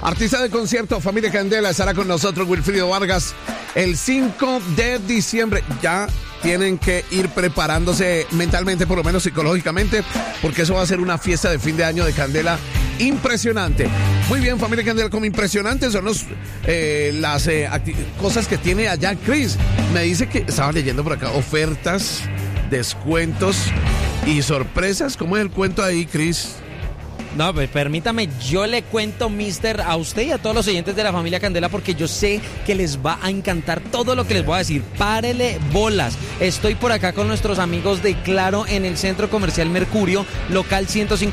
Artista de concierto, Familia Candela, estará con nosotros Wilfrido Vargas el 5 de diciembre. Ya tienen que ir preparándose mentalmente, por lo menos psicológicamente, porque eso va a ser una fiesta de fin de año de Candela impresionante. Muy bien, Familia Candela, como impresionantes son las cosas que tiene allá Chris. Me dice que estaba leyendo por acá ofertas, descuentos y sorpresas. ¿Cómo es el cuento ahí, Chris? No, pues permítame, yo le cuento, mister, a usted y a todos los oyentes de la Familia Candela, porque yo sé que les va a encantar todo lo que les voy a decir. Párele bolas. Estoy por acá con nuestros amigos de Claro en el Centro Comercial Mercurio, local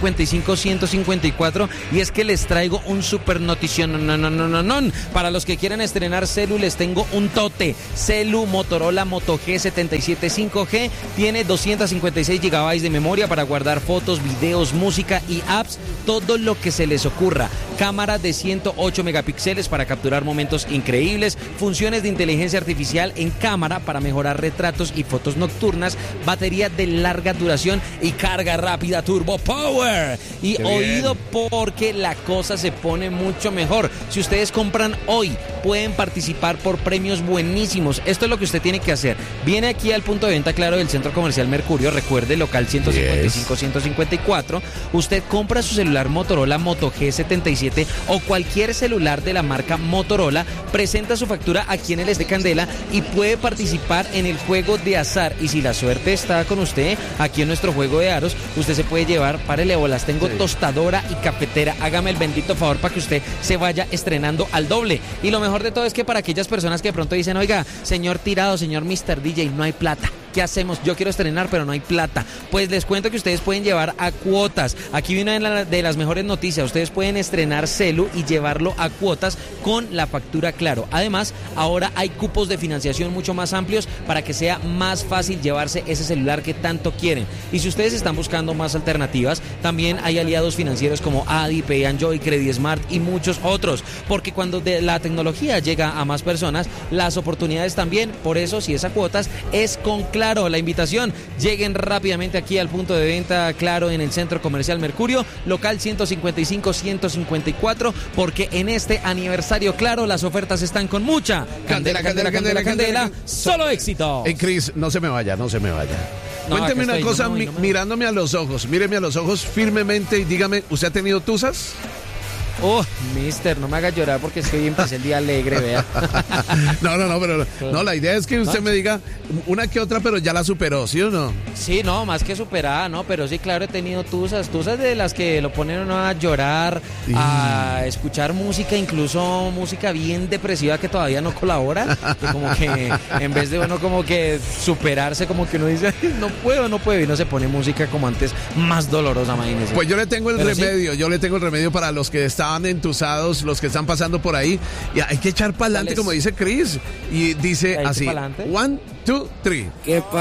155-154, y es que les traigo un super notición. No. Para los que quieran estrenar celu, les tengo un tote. Celu Motorola Moto G77 5G, tiene 256 GB de memoria para guardar fotos, videos, música y apps. Todo lo que se les ocurra. Cámara de 108 megapíxeles para capturar momentos increíbles. Funciones de inteligencia artificial en cámara para mejorar retratos y fotos nocturnas. Batería de larga duración y carga rápida Turbo Power. Y oído, porque la cosa se pone mucho mejor. Si ustedes compran hoy, pueden participar por premios buenísimos. Esto es lo que usted tiene que hacer. Viene aquí al punto de venta Claro del Centro Comercial Mercurio. Recuerde, local 155-154. Usted compra su celular Motorola Moto G77 o cualquier celular de la marca Motorola, presenta su factura aquí en el de Candela y puede participar en el juego de azar. Y si la suerte está con usted, aquí en nuestro juego de aros, usted se puede llevar, párele bolas, tengo tostadora y cafetera. Hágame el bendito favor para que usted se vaya estrenando al doble. Y lo mejor de todo es que para aquellas personas que de pronto dicen, oiga, señor Tirado, señor Mr. DJ, no hay plata. ¿Qué hacemos? Yo quiero estrenar, pero no hay plata. Pues les cuento que ustedes pueden llevar a cuotas. Aquí viene una de las mejores noticias. Ustedes pueden estrenar celu y llevarlo a cuotas con la factura Claro. Además, ahora hay cupos de financiación mucho más amplios para que sea más fácil llevarse ese celular que tanto quieren. Y si ustedes están buscando más alternativas, también hay aliados financieros como Adi, Pay and Joy, Credit Smart y muchos otros. Porque cuando la tecnología llega a más personas, las oportunidades también. Por eso, si es a cuotas, es con Claro. La invitación, lleguen rápidamente aquí al punto de venta Claro en el Centro Comercial Mercurio, local 155-154, porque en este aniversario Claro las ofertas están con mucha candela, solo éxito. Chris, no se me vaya. No, Cuénteme una cosa, mirándome a los ojos, míreme a los ojos firmemente y dígame, ¿usted ha tenido tusas? Oh, mister, no me haga llorar porque es que hoy empecé el día alegre, vea. No, la idea es que usted me diga una que otra, pero ya la superó, ¿sí o no? Sí, no, más que superada, ¿no? Pero sí, claro, he tenido tusas de las que lo ponen uno a llorar, a escuchar música, incluso música bien depresiva que todavía no colabora, que como que en vez de uno como que superarse, como que uno dice, no puedo, y no se pone música como antes, más dolorosa, imagínese. Pues yo le tengo el remedio para los que están entusados, los que están pasando por ahí, y hay que echar para adelante, como dice Chris, y dice así, 1, 2, 3.